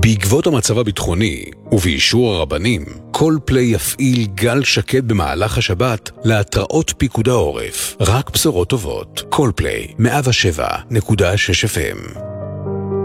בעקבות המצב הביטחוני ובאישור הרבנים, קולפליי יפעיל גל שקט במהלך השבת להתראות פיקוד העורף. רק בשורות טובות. קולפליי 107.6 FM.